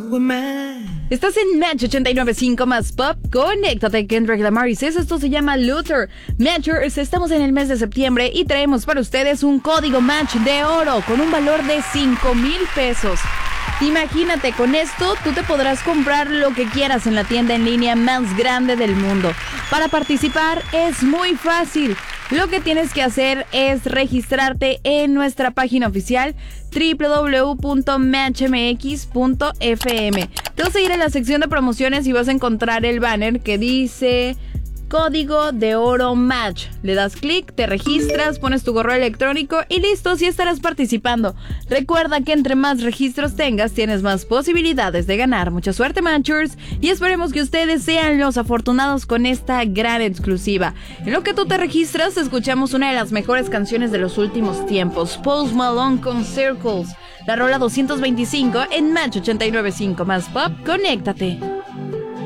Estás en Match 89.5 más Pop. Conéctate, Kendrick Lamar. Esto se llama Luther. Matchers, estamos en el mes de septiembre y traemos para ustedes un código Match de oro con un valor de 5,000 pesos. Imagínate, con esto tú te podrás comprar lo que quieras en la tienda en línea más grande del mundo. Para participar es muy fácil. Lo que tienes que hacer es registrarte en nuestra página oficial www.matchmx.fm. Te vas a ir a la sección de promociones y vas a encontrar el banner que dice Código de Oro Match. Le das clic, te registras, pones tu correo electrónico y listo, sí estarás participando. Recuerda que entre más registros tengas, tienes más posibilidades de ganar. Mucha suerte, Matchers, y esperemos que ustedes sean los afortunados con esta gran exclusiva. En lo que tú te registras, escuchamos una de las mejores canciones de los últimos tiempos, Post Malone con Circles, la rola 225 en Match 89.5 más Pop. Conéctate.